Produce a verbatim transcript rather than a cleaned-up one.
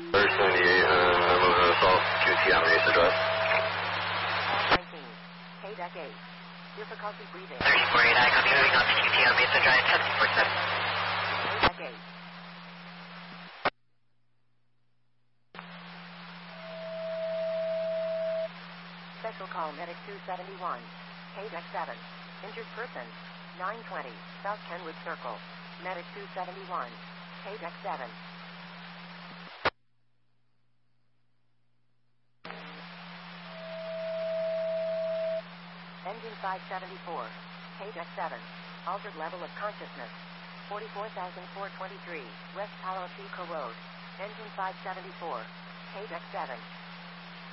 First seventy-eight, uh, moving assault, Q T on Mesa Drive. nineteen, K deck eight. Difficulty breathing. thirty-four eight, I copy, moving on to Q T on Mesa Drive, seventy-four seven. K deck eight. Special call medic two seventy-one, K deck seven. Injured person, nine twenty, South Kenwood Circle. Medic two seventy-one, K deck seven. Engine five seventy-four, K deck seven. Altered level of consciousness. forty-four thousand four hundred twenty-three, West Palo Chico Road. Engine five seventy-four, K deck seven.